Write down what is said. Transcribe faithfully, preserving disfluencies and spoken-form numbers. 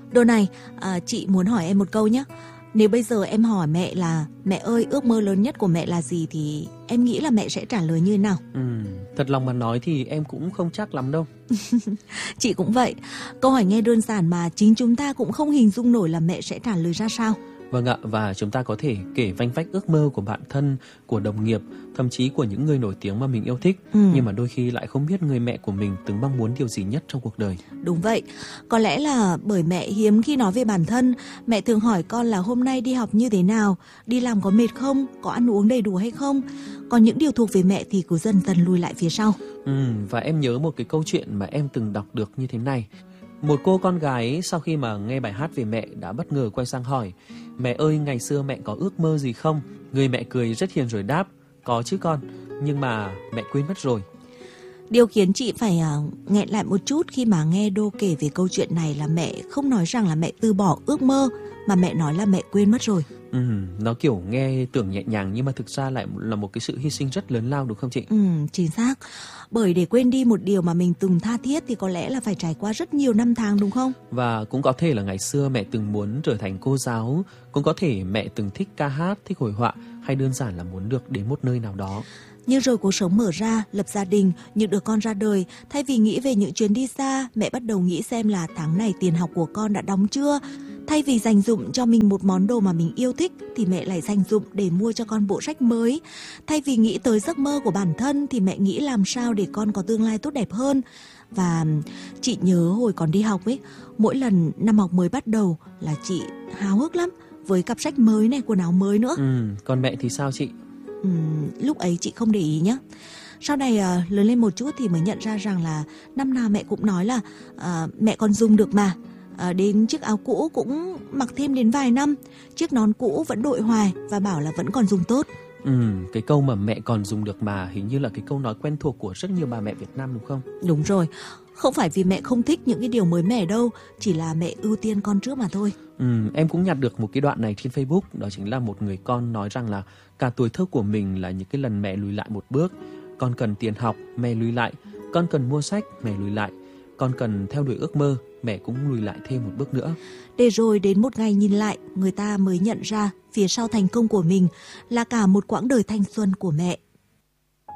Đồ này, à, chị muốn hỏi em một câu nhé. Nếu bây giờ em hỏi mẹ là mẹ ơi ước mơ lớn nhất của mẹ là gì thì em nghĩ là mẹ sẽ trả lời như thế nào? Ừ, thật lòng mà nói thì em cũng không chắc lắm đâu. Chị cũng vậy. Câu hỏi nghe đơn giản mà chính chúng ta cũng không hình dung nổi là mẹ sẽ trả lời ra sao. Vâng ạ, và chúng ta có thể kể vanh vách ước mơ của bạn thân, của đồng nghiệp, thậm chí của những người nổi tiếng mà mình yêu thích. Ừ. Nhưng mà đôi khi lại không biết người mẹ của mình từng mong muốn điều gì nhất trong cuộc đời. Đúng vậy. Có lẽ là bởi mẹ hiếm khi nói về bản thân. Mẹ thường hỏi con là hôm nay đi học như thế nào, đi làm có mệt không, có ăn uống đầy đủ hay không. Còn những điều thuộc về mẹ thì cứ dần dần lùi lại phía sau. Ừ, và em nhớ một cái câu chuyện mà em từng đọc được như thế này. Một cô con gái sau khi mà nghe bài hát về mẹ đã bất ngờ quay sang hỏi: mẹ ơi, ngày xưa mẹ có ước mơ gì không? Người mẹ cười rất hiền rồi đáp: có chứ con, nhưng mà mẹ quên mất rồi. Điều khiến chị phải uh, nghẹn lại một chút khi mà nghe Đô kể về câu chuyện này là mẹ không nói rằng là mẹ từ bỏ ước mơ, mà mẹ nói là mẹ quên mất rồi. Ừ, nó kiểu nghe tưởng nhẹ nhàng nhưng mà thực ra lại là một cái sự hy sinh rất lớn lao, đúng không chị? Ừ, chính xác. Bởi để quên đi một điều mà mình từng tha thiết thì có lẽ là phải trải qua rất nhiều năm tháng, đúng không? Và cũng có thể là ngày xưa mẹ từng muốn trở thành cô giáo, cũng có thể mẹ từng thích ca hát, thích hội họa, hay đơn giản là muốn được đến một nơi nào đó. Nhưng rồi cuộc sống mở ra, lập gia đình, những đứa con ra đời. Thay vì nghĩ về những chuyến đi xa, mẹ bắt đầu nghĩ xem là tháng này tiền học của con đã đóng chưa. Thay vì dành dụm cho mình một món đồ mà mình yêu thích thì mẹ lại dành dụm để mua cho con bộ sách mới. Thay vì nghĩ tới giấc mơ của bản thân thì mẹ nghĩ làm sao để con có tương lai tốt đẹp hơn. Và chị nhớ hồi còn đi học ấy, mỗi lần năm học mới bắt đầu là chị háo hức lắm, với cặp sách mới này, quần áo mới nữa. Ừ, còn mẹ thì sao chị? Ừ, lúc ấy chị không để ý nhá. Sau này à, lớn lên một chút thì mới nhận ra rằng là năm nào mẹ cũng nói là à, mẹ còn dùng được mà. À, đến chiếc áo cũ cũng mặc thêm đến vài năm, chiếc nón cũ vẫn đội hoài và bảo là vẫn còn dùng tốt. Ừ, cái câu mà mẹ còn dùng được mà hình như là cái câu nói quen thuộc của rất nhiều bà mẹ Việt Nam, đúng không? Đúng rồi, không phải vì mẹ không thích những cái điều mới mẻ đâu, chỉ là mẹ ưu tiên con trước mà thôi. Ừ, em cũng nhặt được một cái đoạn này trên Facebook. Đó chính là một người con nói rằng là cả tuổi thơ của mình là những cái lần mẹ lùi lại một bước. Con cần tiền học, mẹ lùi lại. Con cần mua sách, mẹ lùi lại. Con cần theo đuổi ước mơ, mẹ cũng lùi lại thêm một bước nữa. Để rồi đến một ngày nhìn lại, người ta mới nhận ra phía sau thành công của mình là cả một quãng đời thanh xuân của mẹ.